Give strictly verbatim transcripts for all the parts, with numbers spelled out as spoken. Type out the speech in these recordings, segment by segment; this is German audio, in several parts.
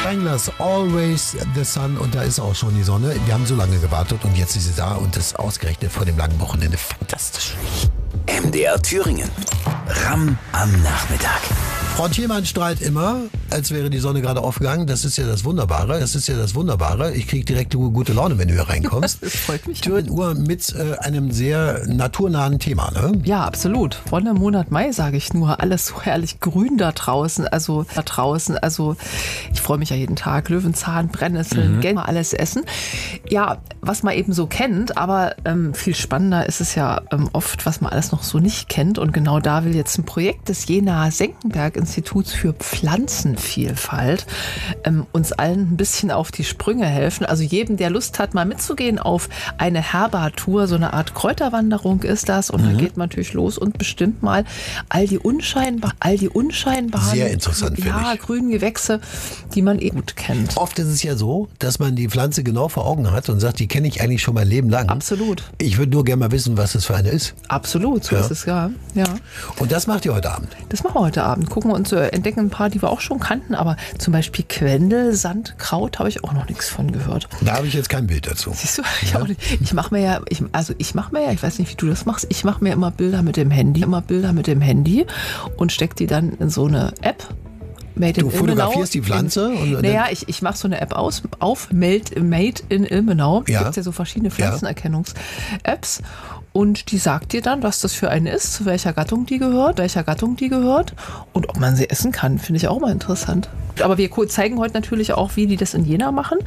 Stranglers, Always the Sun, und da ist auch schon die Sonne. Wir haben so lange gewartet und jetzt ist sie da und das ausgerechnet vor dem langen Wochenende. Fantastisch. M D R Thüringen. Ram am Nachmittag. Frau Thielmann strahlt immer, als wäre die Sonne gerade aufgegangen. Das ist ja das Wunderbare. Das ist ja das Wunderbare. Ich kriege direkt gute Laune, wenn du hier reinkommst. Das freut mich. Thüringen Uhr mit äh, einem sehr naturnahen Thema, ne? Ja, absolut. Vor dem Monat Mai sage ich nur, alles so herrlich grün da draußen. Also da draußen, also ich freue mich ja jeden Tag. Löwenzahn, Brennnesseln, mhm. Gänse, alles essen. Ja, was man eben so kennt, aber ähm, viel spannender ist es ja ähm, oft, was man alles noch so nicht kennt. Und genau da will jetzt ein Projekt des Jena-Senckenberg-Instituts für Pflanzenvielfalt ähm, uns allen ein bisschen auf die Sprünge helfen. Also jedem, der Lust hat, mal mitzugehen auf eine Herbartour, so eine Art Kräuterwanderung ist das. Und mhm. dann geht man natürlich los und bestimmt mal all die unscheinbar, all die unscheinbaren, sehr interessant, ja, grünen Gewächse, die man eh gut kennt. Oft ist es ja so, dass man die Pflanze genau vor Augen hat und sagt, die kenne ich eigentlich schon mein Leben lang. Absolut. Ich würde nur gerne mal wissen, was das für eine ist. Absolut, so ja. ist es, ja. ja. Und das macht ihr heute Abend? Das machen wir heute Abend. Gucken und äh, entdecken ein paar, die wir auch schon kannten, aber zum Beispiel Quendel, Sandkraut, habe ich auch noch nichts von gehört. Da habe ich jetzt kein Bild dazu. Siehst du, ich, ja. ich mache mir ja, ich, also ich mache mir ja, ich weiß nicht, wie du das machst, ich mache mir immer Bilder mit dem Handy, immer Bilder mit dem Handy und stecke die dann in so eine App. Made du fotografierst die Pflanze? In, und naja, ich, ich mache so eine App aus, auf Made, Made in Ilmenau. Es ja. gibt ja so verschiedene Pflanzenerkennungs-Apps. Und die sagt dir dann, was das für eine ist, zu welcher Gattung die gehört, welcher Gattung die gehört und ob man sie essen kann, finde ich auch mal interessant. Aber wir zeigen heute natürlich auch, wie die das in Jena machen.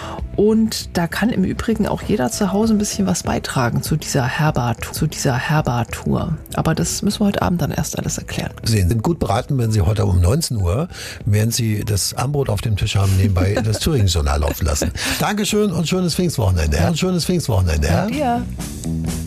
Und da kann im Übrigen auch jeder zu Hause ein bisschen was beitragen zu dieser Herbartour. Zu dieser Herbartour. Aber das müssen wir heute Abend dann erst alles erklären. Sie sind gut beraten, wenn Sie heute um neunzehn Uhr, während Sie das Armbrot auf dem Tisch haben, nebenbei das Thüringen-Journal laufen lassen. Dankeschön und schönes Pfingstwochenende. Ja. Und schönes Pfingstwochenende. Ja. Ja.